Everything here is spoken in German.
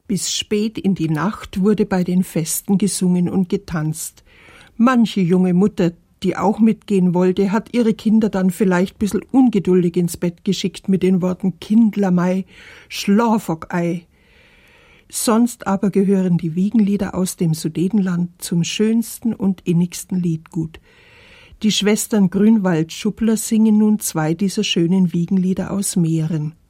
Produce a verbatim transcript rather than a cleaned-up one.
Bis spät in die Nacht wurde bei den Festen gesungen und getanzt. Manche junge Mutter, die auch mitgehen wollte, hat ihre Kinder dann vielleicht bissl ungeduldig ins Bett geschickt mit den Worten Kindlermei, Schlafokei. Sonst aber gehören die Wiegenlieder aus dem Sudetenland zum schönsten und innigsten Liedgut. Die Schwestern Grünwald-Schuppler singen nun zwei dieser schönen Wiegenlieder aus Mähren.